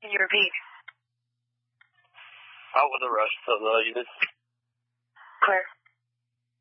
Can you repeat? Out with the rest of the unit. Clear.